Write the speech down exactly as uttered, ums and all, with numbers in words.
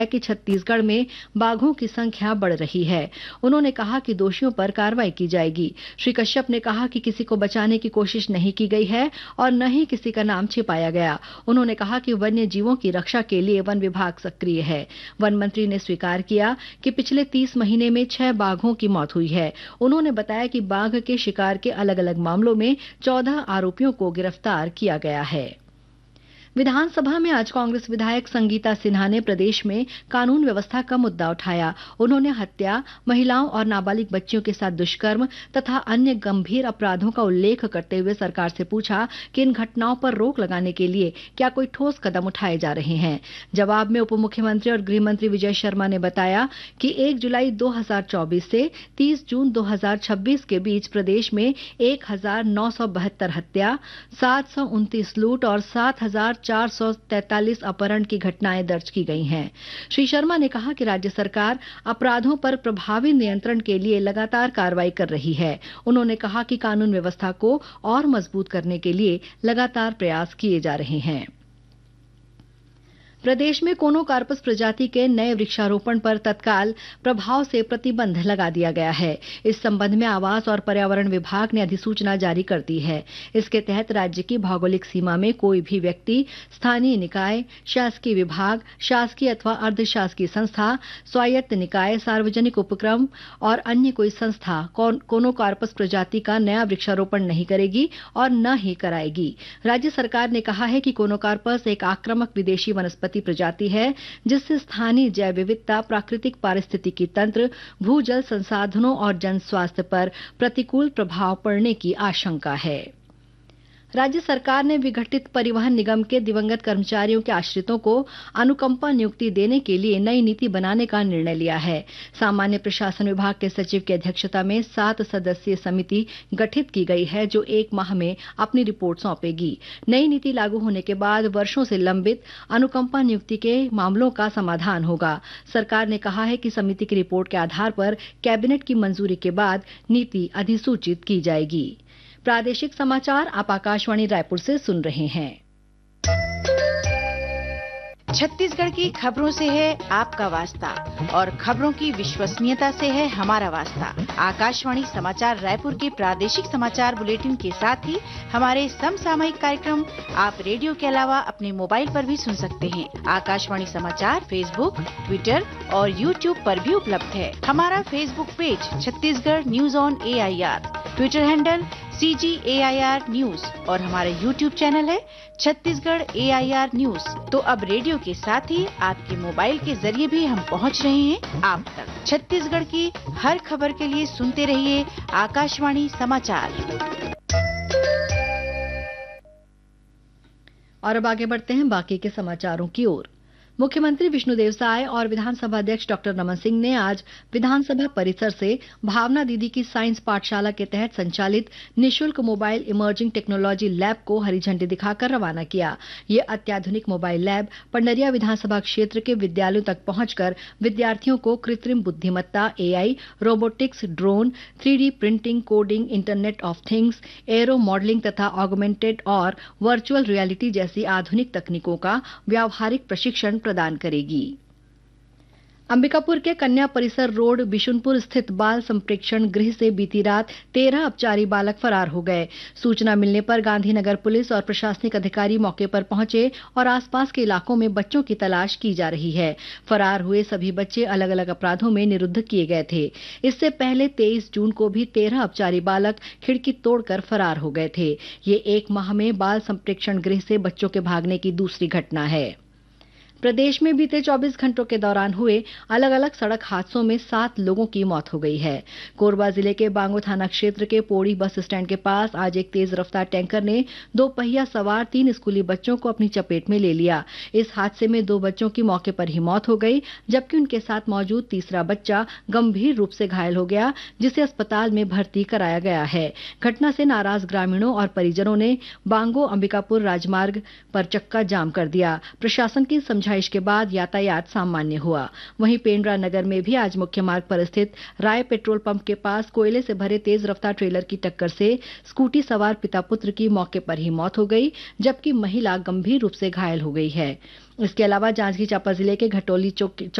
कि छत्तीसगढ़ में बाघों की संख्या बढ़ रही है। उन्होंने कहा कि दोषियों पर कार्रवाई की जाएगी। श्री कश्यप ने कहा कि किसी को बचाने की कोशिश नहीं की गई है और न ही किसी का नाम छिपाया गया। उन्होंने कहा कि वन्य जीवों की रक्षा के लिए वन विभाग सक्रिय है। वन मंत्री ने स्वीकार किया कि पिछले तीस महीने में छह बाघों की मौत हुई है। उन्होंने बताया कि बाघ के शिकार के अलग अलग मामलों में चौदह आरोपियों को गिरफ्तार किया गया है। विधानसभा में आज कांग्रेस विधायक संगीता सिन्हा ने प्रदेश में कानून व्यवस्था का मुद्दा उठाया। उन्होंने हत्या, महिलाओं और नाबालिग बच्चियों के साथ दुष्कर्म तथा अन्य गंभीर अपराधों का उल्लेख करते हुए सरकार से पूछा कि इन घटनाओं पर रोक लगाने के लिए क्या कोई ठोस कदम उठाए जा रहे हैं। जवाब में उप मुख्यमंत्री और गृह मंत्री विजय शर्मा ने बताया कि एक जुलाई दो हजार चौबीस से तीस जून दो हजार छब्बीस के बीच प्रदेश में एक हजार नौ सौ बहत्तर हत्या, सात सौ उनतीस लूट और सात हजार चार सौ तैंतालीस अपहरण की घटनाएं दर्ज की गई हैं। श्री शर्मा ने कहा कि राज्य सरकार अपराधों पर प्रभावी नियंत्रण के लिए लगातार कार्रवाई कर रही है। उन्होंने कहा कि कानून व्यवस्था को और मजबूत करने के लिए लगातार प्रयास किए जा रहे हैं। प्रदेश में कोनोकार्पस प्रजाति के नए वृक्षारोपण पर तत्काल प्रभाव से प्रतिबंध लगा दिया गया है। इस संबंध में आवास और पर्यावरण विभाग ने अधिसूचना जारी कर दी है। इसके तहत राज्य की भौगोलिक सीमा में कोई भी व्यक्ति, स्थानीय निकाय, शासकीय विभाग, शासकीय अथवा अर्धशासकीय संस्था, स्वायत्त निकाय, सार्वजनिक उपक्रम और अन्य कोई संस्था कोनोकार्पस प्रजाति का नया वृक्षारोपण नहीं करेगी और न ही कराएगी। राज्य सरकार ने कहा है कि कोनोकार्पस एक आक्रामक विदेशी वनस्पति प्रजाति है, जिससे स्थानीय जैव विविधता, प्राकृतिक पारिस्थितिकी तंत्र, भूजल संसाधनों और जन स्वास्थ्य पर प्रतिकूल प्रभाव पड़ने की आशंका है। राज्य सरकार ने विघटित परिवहन निगम के दिवंगत कर्मचारियों के आश्रितों को अनुकंपा नियुक्ति देने के लिए नई नीति बनाने का निर्णय लिया है। सामान्य प्रशासन विभाग के सचिव की अध्यक्षता में सात सदस्यीय समिति गठित की गई है, जो एक माह में अपनी रिपोर्ट सौंपेगी। नई नीति लागू होने के बाद वर्षों से लंबित अनुकंपा नियुक्ति के मामलों का समाधान होगा। सरकार ने कहा है कि समिति की रिपोर्ट के आधार पर कैबिनेट की मंजूरी के बाद नीति अधिसूचित की जाएगी। प्रादेशिक समाचार आप आकाशवाणी रायपुर से सुन रहे हैं। छत्तीसगढ़ की खबरों से है आपका वास्ता और खबरों की विश्वसनीयता से है हमारा वास्ता। आकाशवाणी समाचार रायपुर के प्रादेशिक समाचार बुलेटिन के साथ ही हमारे समसामयिक कार्यक्रम आप रेडियो के अलावा अपने मोबाइल पर भी सुन सकते हैं। आकाशवाणी समाचार फेसबुक, ट्विटर और यूट्यूब पर भी उपलब्ध है। हमारा Facebook page Chhattisgarh news on A I R, Twitter handle C ji A I R news और हमारा यूट्यूब चैनल है छत्तीसगढ़ ए आई आर न्यूज। तो अब रेडियो के साथ ही आपके मोबाइल के जरिए भी हम पहुंच रहे हैं आप तक। छत्तीसगढ़ की हर खबर के लिए सुनते रहिए आकाशवाणी समाचार। और अब आगे बढ़ते हैं बाकी के समाचारों की ओर। मुख्यमंत्री विष्णुदेव साय और विधानसभा अध्यक्ष डॉक्टर रमन सिंह ने आज विधानसभा परिसर से भावना दीदी की साइंस पाठशाला के तहत संचालित निःशुल्क मोबाइल इमर्जिंग टेक्नोलॉजी लैब को हरी झंडी दिखाकर रवाना किया। ये अत्याधुनिक मोबाइल लैब पंडरिया विधानसभा क्षेत्र के विद्यालयों तक पहुंचकर विद्यार्थियों को कृत्रिम बुद्धिमत्ता, ए आई, robotics, drone, three D printing, coding, internet of things, aero modelling तथा ऑगमेंटेड और वर्चुअल रियलिटी जैसी आधुनिक तकनीकों का व्यावहारिक प्रशिक्षण प्रदान करेगी। अंबिकापुर के कन्या परिसर रोड बिशुनपुर स्थित बाल संप्रेक्षण गृह से बीती रात तेरह अपचारी बालक फरार हो गए। सूचना मिलने पर गांधीनगर पुलिस और प्रशासनिक अधिकारी मौके पर पहुंचे और आसपास के इलाकों में बच्चों की तलाश की जा रही है। फरार हुए सभी बच्चे अलग अलग अपराधों में निरुद्ध किए गए थे। इससे पहले तेईस जून को भी तेरह अपचारी बालक खिड़की तोड़कर फरार हो गए थे। ये एक माह में बाल संप्रेक्षण गृह से बच्चों के भागने की दूसरी घटना है। प्रदेश में बीते चौबीस घंटों के दौरान हुए अलग अलग सड़क हादसों में सात लोगों की मौत हो गई है। कोरबा जिले के बांगो थाना क्षेत्र के पोड़ी बस स्टैंड के पास आज एक तेज रफ्तार टैंकर ने दो पहिया सवार तीन स्कूली बच्चों को अपनी चपेट में ले लिया। इस हादसे में दो बच्चों की मौके पर ही मौत हो गई, जबकि उनके साथ मौजूद तीसरा बच्चा गंभीर रूप से घायल हो गया, जिसे अस्पताल में भर्ती कराया गया है। घटना से नाराज ग्रामीणों और परिजनों ने बांगो अंबिकापुर राजमार्ग पर चक्का जाम कर दिया। प्रशासन की समझ समझाइश के बाद यातायात सामान्य हुआ। वहीं पेंड्रा नगर में भी आज मुख्य मार्ग पर स्थित राय पेट्रोल पंप के पास कोयले से भरे तेज रफ्तार ट्रेलर की टक्कर से स्कूटी सवार पिता पुत्र की मौके पर ही मौत हो गई, जबकि महिला गंभीर रूप से घायल हो गई है। इसके अलावा जांजगीर चांपा जिले के घटोली चौक